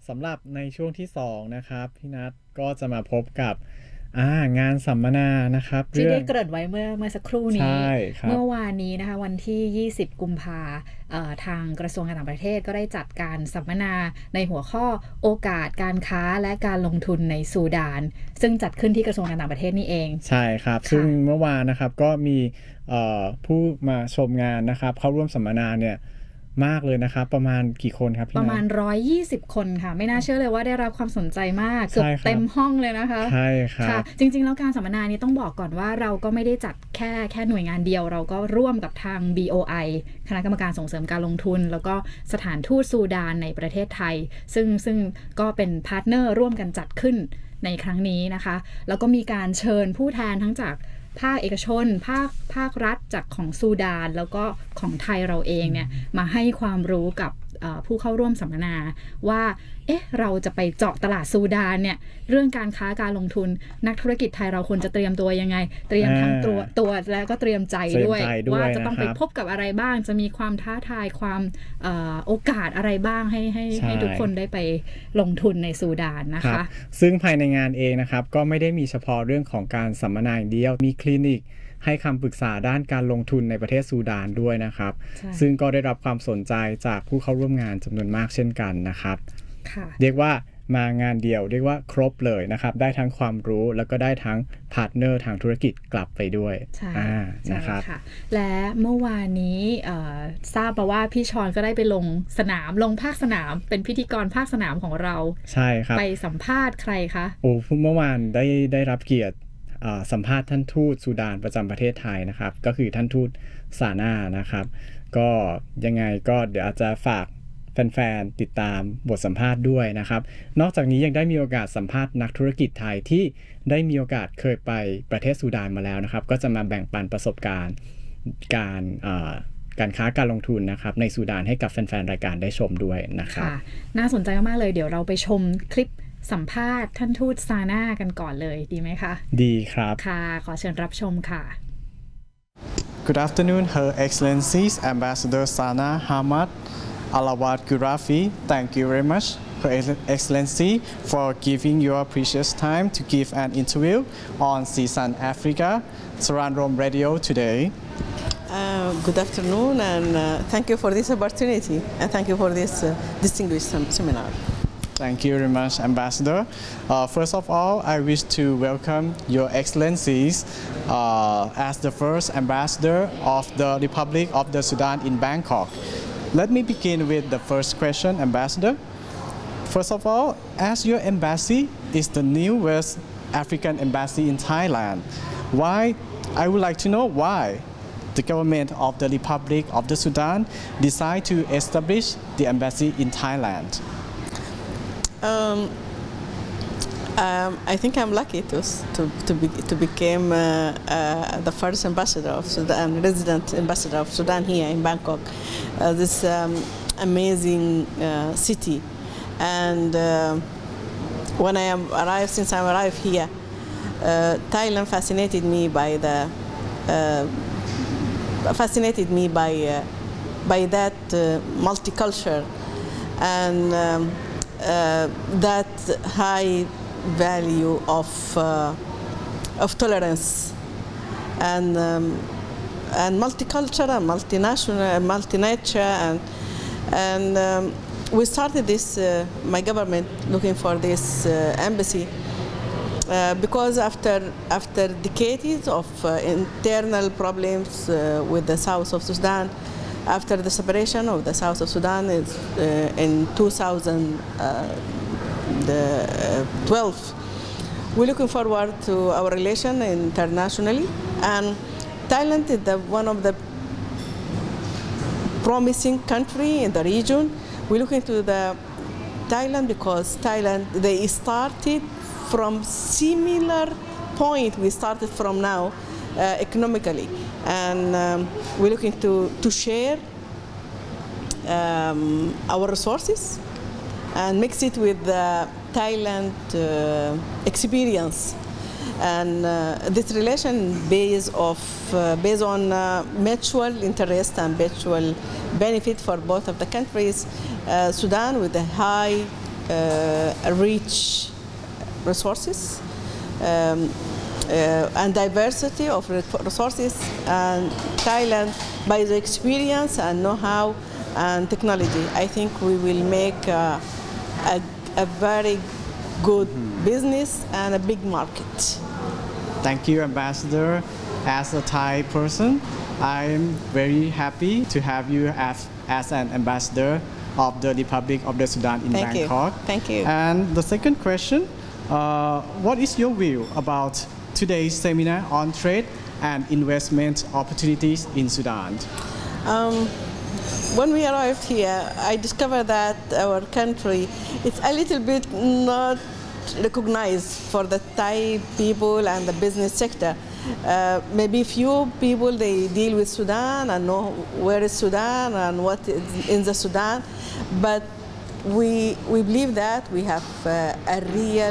สำหรับในช่วงที่2นะครับพี่นัทก็จะมาพบกับงานสัมมนานะครับที่ได้เกริ่นไว้เมื่อสักครู่ใช่นี้ครับเมื่อวานนี้นะคะวันที่20กุมภาทางกระทรวงการต่างประเทศก็ได้จัดการสัมมนาในหัวข้อโอกาสการค้าและการลงทุนในซูดานซึ่งจัดขึ้นที่กระทรวงการต่างประเทศนี่เองใช่ครับซึ่งเมื่อวานนะครับก็มีผู้มาชมงานนะครับเข้าร่วมสัมมนาเนี่ยมากเลยนะครับประมาณกี่คนครับพี่ประนัทมาณ120คนค่ะไม่น่าเชื่อเลยว่าได้รับความสนใจมากเกือบเต็มห้องเลยนะคะใช่ครับค่ะจริงๆแล้วการสัมมนานี้ต้องบอกก่อนว่าเราก็ไม่ได้จัดแค่หน่วยงานเดียวเราก็ร่วมกับทาง BOI คณะกรรมการส่งเสริมการลงทุนแล้วก็สถานทูตซูดานในประเทศไทยซึ่งก็เป็นพาร์ทเนอร์ร่วมกันจัดขึ้นในครั้งนี้นะคะแล้วก็มีการเชิญผู้แทนทั้งจากภาคเอกชนภาครัฐจากของซูดานแล้วก็ของไทยเราเองเนี่ยมาให้ความรู้กับผู้เข้าร่วมสัมมนาว่าเราจะไปเจาะตลาดซูดานเนี่ยเรื่องการค้าการลงทุนนักธุรกิจไทยเราควรจะเตรียมตัวยังไงเตรียมทั้งตัวแล้วก็เตรียมใจด้วยว่าจะต้องไปพบกับอะไรบ้างจะมีความท้าทายความโอกาสอะไรบ้างให้ทุกคนได้ไปลงทุนในซูดานนะคะซึ่งภายในงานเองนะครับก็ไม่ได้มีเฉพาะเรื่องของการสัมมนาอย่างเดียวมีคลินิกให้คำปรึกษาด้านการลงทุนในประเทศซูดานด้วยนะครับซึ่งก็ได้รับความสนใจจากผู้เข้าร่วมงานจำนวนมากเช่นกันนะครับเรียกว่ามางานเดียวเรียกว่าครบเลยนะครับได้ทั้งความรู้แล้วก็ได้ทั้งพาร์ทเนอร์ทางธุรกิจกลับไปด้วยนะครับและเมื่อวานนี้ทราบมาว่าพี่ชอนก็ได้ไปลงภาคสนามเป็นพิธีกรภาคสนามของเราใช่ครับไปสัมภาษณ์ใครคะเมื่อวานได้รับเกียรติสัมภาษณ์ท่านทูตซูดานประจำประเทศไทยนะครับก็คือท่านทูตซาน่านะครับก็ยังไงก็เดี๋ยวอาจจะฝากแฟนๆติดตามบทสัมภาษณ์ด้วยนะครับนอกจากนี้ยังได้มีโอกาสสัมภาษณ์นักธุรกิจไทยที่ได้มีโอกาสเคยไปประเทศซูดานมาแล้วนะครับก็จะมาแบ่งปันประสบการณ์การค้าการลงทุนนะครับในซูดานให้กับแฟนๆรายการได้ชมด้วยนะครับน่าสนใจมากๆเลยเดี๋ยวเราไปชมคลิปสัมภาษณ์ท่านทูตซาน่ากันก่อนเลยดีไหมคะดีครับค่ะขอเชิญรับชมค่ะ Good afternoon, Her Excellencies Ambassador Sana Hamad Alawat Gurafi. Thank you very much, Her Excellency, for giving your precious time to give an interview on CSUN Africa, Saran Rome Radio today. Good afternoon, and thank you for this opportunity, and thank you for this distinguished seminar. Thank you very much, Ambassador. First of all, I wish to welcome Your Excellencies as the first Ambassador of the Republic of the Sudan in Bangkok. Let me begin with the first question, Ambassador. First of all, as your embassy is the new West African embassy in Thailand, I would like to know why the government of the Republic of the Sudan decided to establish the embassy in Thailand. I think I'm lucky to become the first ambassador of Sudan, resident ambassador of Sudan here in Bangkok, this amazing city. And when since I arrived here, Thailand fascinated me by that multicultural and that high value of tolerance and multicultural, multinational, multinature, and we started this. My government looking for this embassy because after decades of internal problems with the south of Sudan. After the separation of the south of Sudan in 2012, we're looking forward to our relation internationally, and Thailand is one of the promising country in the region. We're looking to the Thailand because Thailand, they started from similar point we started from now. Economically, and we're looking to share our resources and mix it with the Thailand experience, and this relation based on mutual interest and mutual benefit for both of the countries. Sudan with a high rich resources and diversity of resources, and Thailand, by the experience and know-how and technology, I think we will make a very good business and a big market. Thank you, Ambassador. As a Thai person, I'm very happy to have you as an ambassador of the Republic of the Sudan in Thank Bangkok. you. Thank you. And the second question, what is your view about today's seminar on trade and investment opportunities in Sudan? When we arrived here, I discovered that our country is a little bit not recognized for the Thai people and the business sector. Maybe few people, they deal with Sudan and know where is Sudan and what is in the Sudan, but we believe that we have a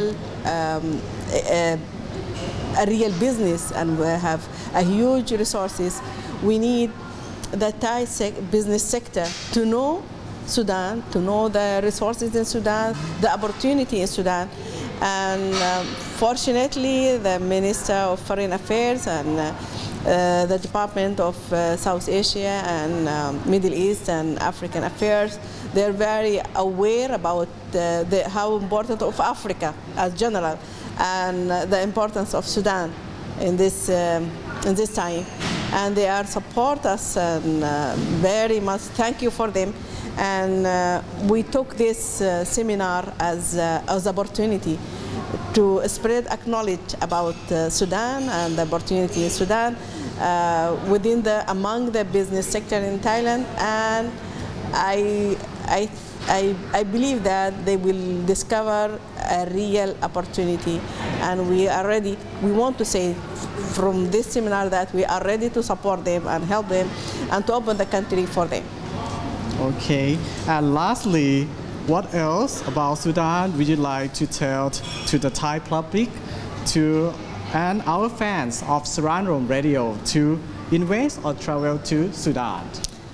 real business, and we have a huge resources. We need the Thai business sector to know Sudan, to know the resources in Sudan, the opportunity in Sudan. And fortunately, the Minister of Foreign Affairs and the Department of South Asia and Middle East and African Affairs, they're very aware about how important of Africa as general and the importance of Sudan in this time. And they are support us and very much thank you for them. And we took this seminar as opportunity to spread acknowledge about Sudan and the opportunity in Sudan among the business sector in Thailand. And I believe that they will discover a real opportunity, and we want to say from this seminar that we are ready to support them and help them and to open the country for them. Okay, and lastly, what else about Sudan would you like to tell to the Thai public and our fans of Saran Rom Radio to invest or travel to Sudan?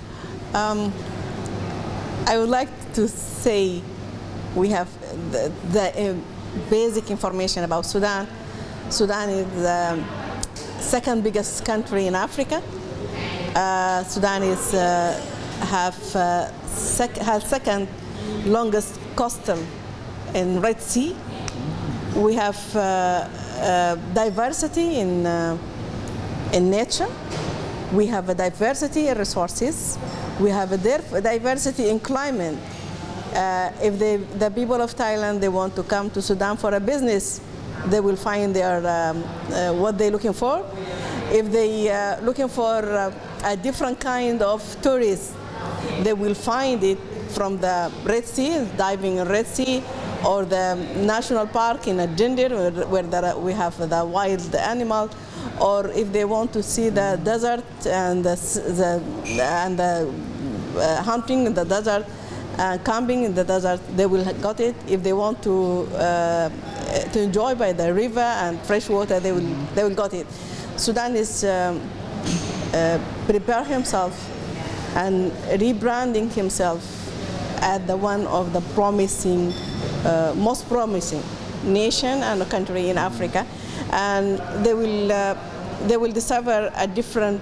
I would like to say we have the basic information about Sudan. Sudan is the second biggest country in Africa. Sudan has second longest coastal in Red Sea. We have diversity in nature. We have a diversity in resources. We have a diversity in climate. If the people of Thailand, they want to come to Sudan for a business, they will find what they're looking for. If they are looking for a different kind of tourist, they will find it from the Red Sea, diving in Red Sea, or the national park in Jindir, where we have the wild animal, or if they want to see the desert and the hunting in the desert, camping in the desert, they will got it. If they want to enjoy by the river and fresh water, they will got it. Sudan is prepare himself and rebranding himself as one of the most promising nation and country in Africa, and they will discover a different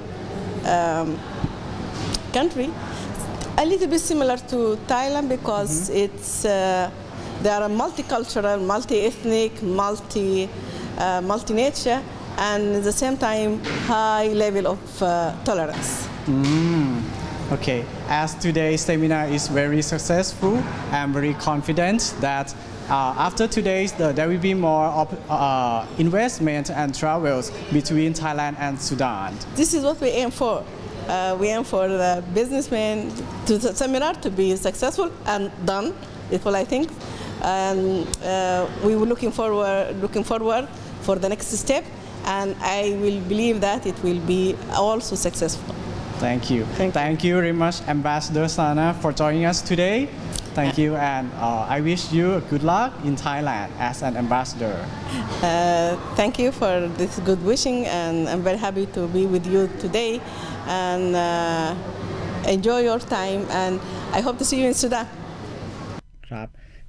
country, a little bit similar to Thailand, because they are a multicultural, multi-ethnic, multi-nature, and at the same time high level of tolerance. Okay, as today's seminar is very successful, I'm very confident that after today's, there will be more investment and travels between Thailand and Sudan. This is what we aim for. We aim for the businessmen to the seminar to be successful and done. It's what I think. And we were looking forward for the next step, and I will believe that it will be also successful. Thank you. Thank you very much, Ambassador Sana, for joining us today. Thank you, and I wish you good luck in Thailand as an ambassador. Thank you for this good wishing, and I'm very happy to be with you today, and enjoy your time, and I hope to see you in Sudan. ครับ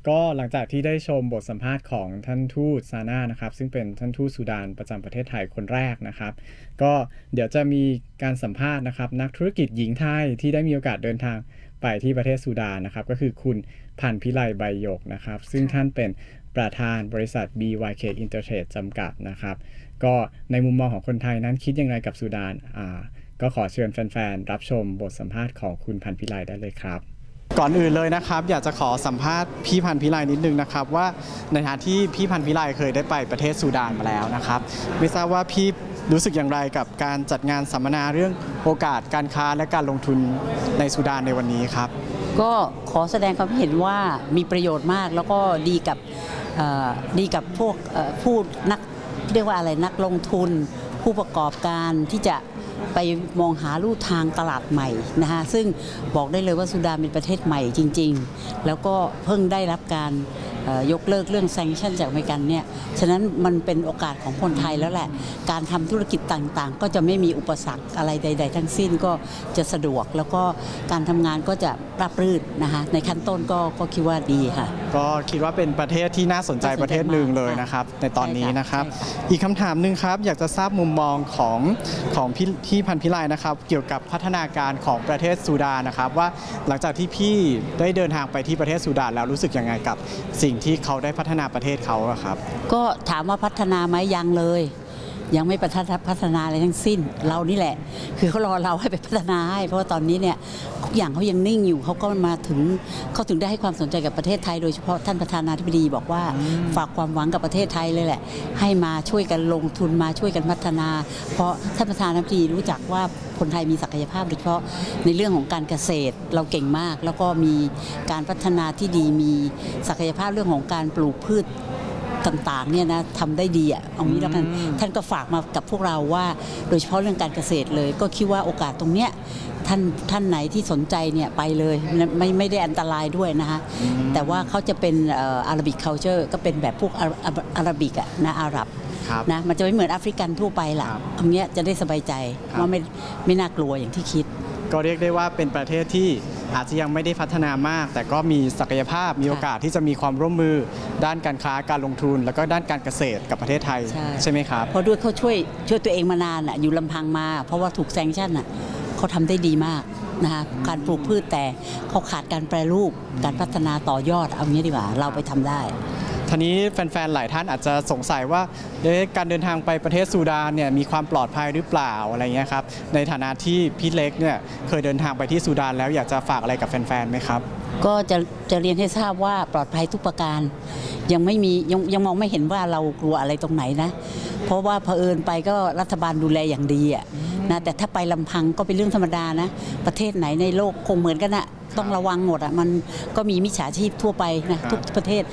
ก็หลังจากที่ได้ชมบทสัมภาษณ์ของท่านทูตซาน่านะครับซึ่งเป็นท่านทูตซูดานประจำประเทศไทยคนแรกนะครับก็เดี๋ยวจะมีการสัมภาษณ์นะครับนักธุรกิจหญิงไทยที่ได้มีโอกาสเดินทางไปที่ประเทศซูดานนะครับก็คือคุณพันธุ์พิไลใบหยกนะครับซึ่งท่านเป็นประธานบริษัท BYK Intertrade จำกัดนะครับก็ในมุมมองของคนไทยนั้นคิดอย่างไรกับซูดานก็ขอเชิญแฟนๆรับชมบทสัมภาษณ์ของคุณพันธุ์พิไลได้เลยครับก่อนอื่นเลยนะครับอยากจะขอสัมภาษณ์พี่พันธุ์พิไลนิดนึงนะครับว่าในฐานะที่พี่พันธุ์พิไลเคยได้ไปประเทศซูดานมาแล้วนะครับไม่ทราบว่าพี่รู้สึกอย่างไรกับการจัดงานสัมมนาเรื่องโอกาสการค้าและการลงทุนในซูดานในวันนี้ครับก็ขอแสดงความเห็นว่ามีประโยชน์มากแล้วก็ดีกับพวกผู้นักเรียกว่าอะไรนักลงทุนผู้ประกอบการที่จะไปมองหาลู่ทางตลาดใหม่นะคะซึ่งบอกได้เลยว่าซูดานเป็นประเทศใหม่จริงๆแล้วก็เพิ่งได้รับการยกเลิกเรื่องแซงชั่นจากอเมริกันเนี่ยฉะนั้นมันเป็นโอกาสของคนไทยแล้วแหละการทำธุรกิจต่างๆก็จะไม่มีอุปสรรคอะไรใดๆทั้งสิ้นก็จะสะดวกแล้วก็การทำงานก็จะราบรื่นนะคะในขั้นต้นก็คิดว่าดีค่ะก็คิดว่าเป็นประเทศที่น่าสนใจประเทศหนึ่งเลยนะครับในตอนนี้นะครับอีกคำถามหนึ่งครับอยากจะทราบมุมมองของพี่พันธุ์พิไลนะครับเกี่ยวกับพัฒนาการของประเทศซูดานนะครับว่าหลังจากที่พี่ได้เดินทางไปที่ประเทศซูดานแล้วรู้สึกยังไงกับสิ่งที่เขาได้พัฒนาประเทศเขาครับก็ถามว่าพัฒนาไหมยังเลยยังไม่พัฒนาอะไรทั้งสิ้นเรานี่แหละคือเขารอเราให้ไปพัฒนาให้เพราะว่าตอนนี้เนี่ยทุกอย่างเขายังนิ่งอยู่เขาก็มาถึงเขาถึงได้ให้ความสนใจกับประเทศไทยโดยเฉพาะท่านประธานาธิบดีบอกว่าฝากความหวังกับประเทศไทยเลยแหละให้มาช่วยกันลงทุนมาช่วยกันพัฒนาเพราะท่านประธานาธิบดีรู้จักว่าคนไทยมีศักยภาพโดยเฉพาะในเรื่องของการเกษตรเราเก่งมากแล้วก็มีการพัฒนาที่ดีมีศักยภาพเรื่องของการปลูกพืชต่างๆเนี่ยนะทำได้ดีอ่ะเอางี้แล้วกันท่านก็ฝากมากับพวกเราว่าโดยเฉพาะเรื่องการเกษตรเลยก็คิดว่าโอกาสตรงเนี้ยท่านไหนที่สนใจเนี่ยไปเลยไม่ได้อันตรายด้วยนะคะแต่ว่าเขาจะเป็นอาราบิกคัลเจอร์ก็เป็นแบบพวกอาราบิกอะนะอาหรับนะมันจะไม่เหมือนแอฟริกันทั่วไปล่ะตรงเนี้ยจะได้สบายใจว่าไม่น่ากลัวอย่างที่คิดก็เรียกได้ว่าเป็นประเทศที่อาจจะยังไม่ได้พัฒนามากแต่ก็มีศักยภาพมีโอกาสที่จะมีความร่วมมือด้านการค้าการลงทุนแล้วก็ด้านการเกษตรกับประเทศไทยใช่ไหมครับเพราะด้วยเขาช่วยตัวเองมานานอยู่ลำพังมาเพราะว่าถูกแซงชั่นเขาทำได้ดีมากนะคะการปลูกพืชแต่เขาขาดการแปรรูปการพัฒนาต่อยอดเอางี้ดีกว่าเราไปทำได้ทีนี้แฟนๆหลายท่านอาจจะสงสัยว่าการเดินทางไปประเทศซูดานเนี่ยมีความปลอดภัยหรือเปล่าอะไรเงี้ยครับในฐานะที่พี่เล็กเนี่ยเคยเดินทางไปที่ซูดานแล้วอยากจะฝากอะไรกับแฟนๆไหมครับก็จะเรียนให้ทราบว่าปลอดภัยทุกประการยังไม่มียังมองไม่เห็นว่าเรากลัวอะไรตรงไหนนะเพราะว่าเผอิญไปก็รัฐบาลดูแลอย่างดีนะแต่ถ้าไปลำพังก็เป็นเรื่องธรรมดานะประเทศไหนในโลกคงเหมือนกันต้องระวังหมดมันก็มีมิจฉาชีพทั่วไปนะทุกประเทศ